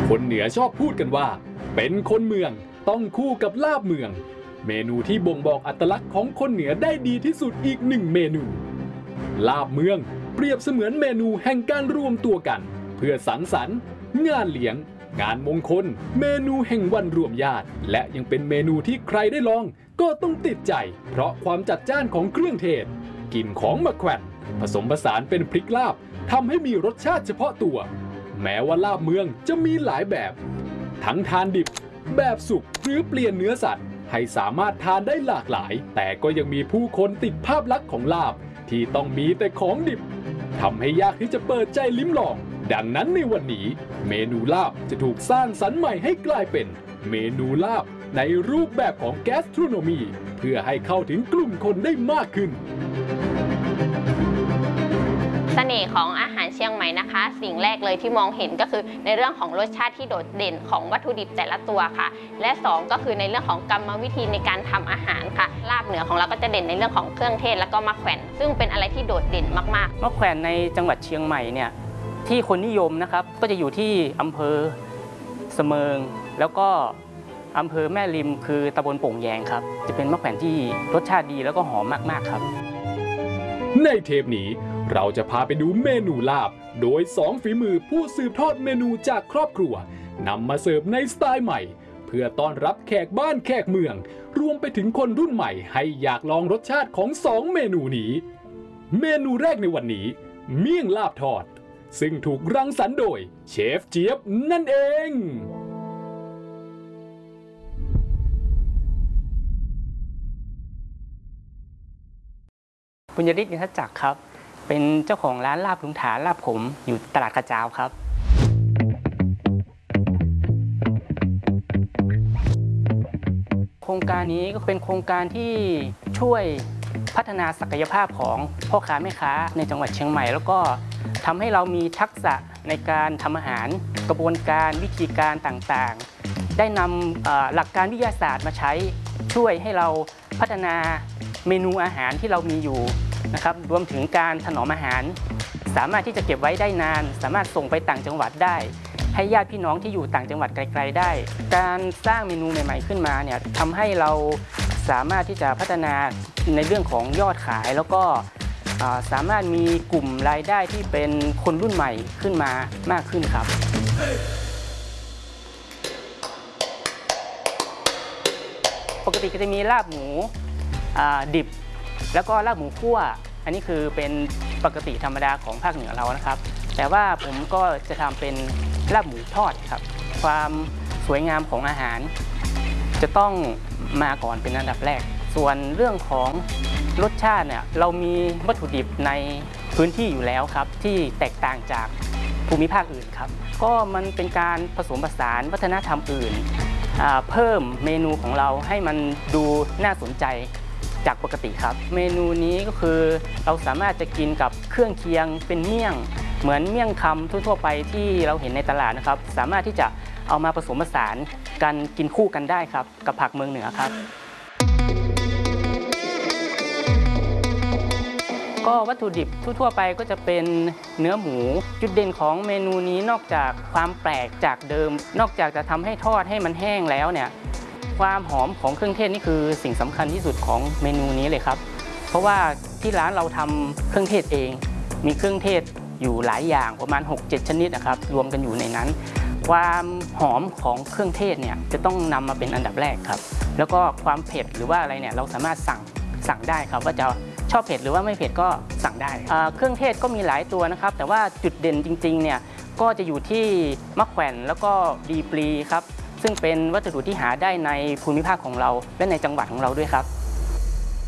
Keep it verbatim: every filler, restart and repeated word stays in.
คนเหนือชอบพูดกันว่าเป็นคนเมืองต้องคู่กับลาบเมืองเมนูที่บ่งบอกอัตลักษณ์ของคนเหนือได้ดีที่สุดอีกหนึ่งเมนูลาบเมืองเปรียบเสมือนเมนูแห่งการรวมตัวกันเพื่อสังสรรค์งานเลี้ยงงานมงคลเมนูแห่งวันรวมญาติและยังเป็นเมนูที่ใครได้ลองก็ต้องติดใจเพราะความจัดจ้านของเครื่องเทศกลิ่นของมะแขวนผสมผสานเป็นพริกลาบทำให้มีรสชาติเฉพาะตัวแม้ว่าลาบเมืองจะมีหลายแบบทั้งทานดิบแบบสุกหรือเปลี่ยนเนื้อสัตว์ให้สามารถทานได้หลากหลายแต่ก็ยังมีผู้คนติดภาพลักษณ์ของลาบที่ต้องมีแต่ของดิบทำให้ยากที่จะเปิดใจลิ้มลองดังนั้นในวันนี้เมนูลาบจะถูกสร้างสรรค์ใหม่ให้กลายเป็นเมนูลาบในรูปแบบของแกสโทรโนมีเพื่อให้เข้าถึงกลุ่มคนได้มากขึ้นเสน่ห์ของอาหารเชียงใหม่นะคะสิ่งแรกเลยที่มองเห็นก็คือในเรื่องของรสชาติที่โดดเด่นของวัตถุดิบแต่ละตัวค่ะและสองก็คือในเรื่องของกรรมวิธีในการทำอาหารค่ะลาบเหนือของเราก็จะเด่นในเรื่องของเครื่องเทศแล้วก็มะแขวนซึ่งเป็นอะไรที่โดดเด่นมากๆมะแขวนในจังหวัดเชียงใหม่เนี่ยที่คนนิยมนะครับก็จะอยู่ที่อำเภอเสมิงแล้วก็อำเภอแม่ริมคือตำบลโป่งแยงครับจะเป็นมะแขวนที่รสชาติดีแล้วก็หอมมากๆครับในเทปนี้เราจะพาไปดูเมนูลาบโดยสองฝีมือผู้สืบทอดเมนูจากครอบครัวนำมาเสิร์ฟในสไตล์ใหม่เพื่อต้อนรับแขกบ้านแขกเมืองรวมไปถึงคนรุ่นใหม่ให้อยากลองรสชาติของสองเมนูนี้เมนูแรกในวันนี้เมี่ยงลาบทอดซึ่งถูกรังสรรค์โดยเชฟเจี๊ยบนั่นเองบุญยฤทธิ์ อินทจักรครับเป็นเจ้าของร้านลาบลุงถาลาบผมอยู่ตลาดกระจาวครับโครงการนี้ก็เป็นโครงการที่ช่วยพัฒนาศักยภาพของพ่อค้าแม่ค้าในจังหวัดเชียงใหม่แล้วก็ทำให้เรามีทักษะในการทำอาหารกระบวนการวิธีการต่างๆได้นำหลักการวิทยาศาสตร์มาใช้ช่วยให้เราพัฒนาเมนูอาหารที่เรามีอยู่นะครับรวมถึงการถนอมอาหารสามารถที่จะเก็บไว้ได้นานสามารถส่งไปต่างจังหวัดได้ให้ญาติพี่น้องที่อยู่ต่างจังหวัดไกลๆได้การสร้างเมนูใหม่ๆขึ้นมาเนี่ยทำให้เราสามารถที่จะพัฒนาในเรื่องของยอดขายแล้วก็สามารถมีกลุ่มรายได้ที่เป็นคนรุ่นใหม่ขึ้นมามากขึ้นครับปกติก็จะมีลาบหมูดิบแล้วก็ลาบหมูคั่วอันนี้คือเป็นปกติธรรมดาของภาคเหนือเรานะครับแต่ว่าผมก็จะทำเป็นลาบหมูทอดครับความสวยงามของอาหารจะต้องมาก่อนเป็นอันดับแรกส่วนเรื่องของรสชาติเนี่ยเรามีวัตถุดิบในพื้นที่อยู่แล้วครับที่แตกต่างจากภูมิภาคอื่นครับก็มันเป็นการผสมผสานวัฒนธรรมอื่นเพิ่มเมนูของเราให้มันดูน่าสนใจจากปกติครับเมนูนี้ก็คือเราสามารถจะกินกับเครื่องเคียงเป็นเมี่ยงเหมือนเมี่ยงคำทั่วๆไปที่เราเห็นในตลาดนะครับสามารถที่จะเอามาผสมผสานกันกินคู่กันได้ครับกับผักเมืองเหนือครับก็วัตถุดิบทั่วๆไปก็จะเป็นเนื้อหมูจุดเด่นของเมนูนี้นอกจากความแปลกจากเดิมนอกจากจะทำให้ทอดให้มันแห้งแล้วเนี่ยความหอมของเครื่องเทศนี่คือสิ่งสำคัญที่สุดของเมนูนี้เลยครับเพราะว่าที่ร้านเราทำเครื่องเทศเองมีเครื่องเทศอยู่หลายอย่างประมาณ หกเจ็ด ชนิดนะครับรวมกันอยู่ในนั้นความหอมของเครื่องเทศเนี่ยจะต้องนำมาเป็นอันดับแรกครับแล้วก็ความเผ็ดหรือว่าอะไรเนี่ยเราสามารถสั่งสั่งได้ครับว่าจะชอบเผ็ดหรือว่าไม่เผ็ดก็สั่งได้เครื่องเทศก็มีหลายตัวนะครับแต่ว่าจุดเด่นจริงๆเนี่ยก็จะอยู่ที่มะแขวนแล้วก็ดีปลีครับซึ่งเป็นวัสดุที่หาได้ในภูมิภาคของเราและในจังหวัดของเราด้วยครับ